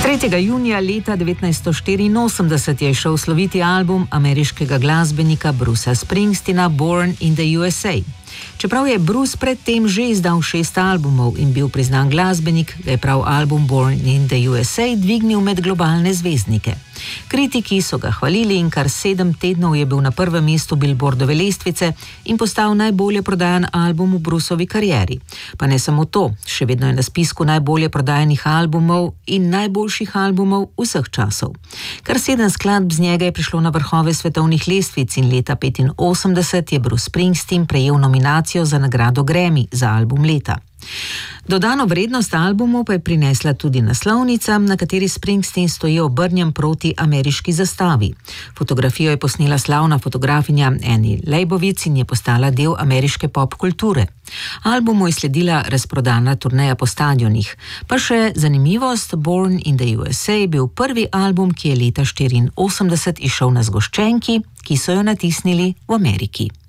3. junija leta 1984 je šel sloviti album ameriškega glasbenika Brucea Springsteena Born in the USA. Čeprav je Bruce predtem že izdal 6 albumov in bil priznan glasbenik, ga je prav album Born in the USA dvignil med globalne zvezdnike. Kritiki so ga hvalili in kar 7 tednov je bil na prvem mestu Billboardove lestvice in postal najbolje prodajan album v Bruceovi karieri. Pa ne samo to, še vedno je na spisku najbolje prodajanih albumov in najboljših albumov vseh časov. Kar 7 skladb z njega je prišlo na vrhove svetovnih lestvic in leta 1985 je Bruce Springsteen prejel nominacijo za nagrado Grammy za album leta. Dodano vrednost albumu pa je prinesla tudi naslovnica, na kateri Springsteen stoji obrnjen proti ameriški zastavi. Fotografijo je posnela slavna fotografinja Annie Leibovitz in je postala del ameriške pop kulture. Albumu je sledila razprodana turneja po stadionih. Pa še zanimivost, Born in the USA je bil prvi album, ki je leta 1984 izšel na zgoščenki, ki so jo natisnili v Ameriki.